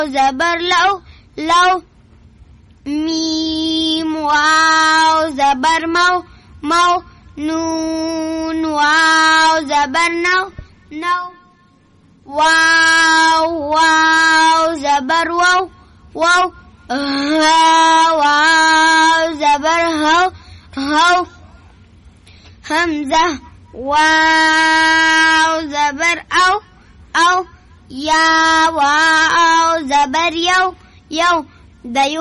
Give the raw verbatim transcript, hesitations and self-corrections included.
زبر لو لو ميم واو زبر مو مو نون واو زبر نو نو واو واو زبر واو واو واو زبر هو هو همزة واو زبر أو أو يا واو زبر يو يو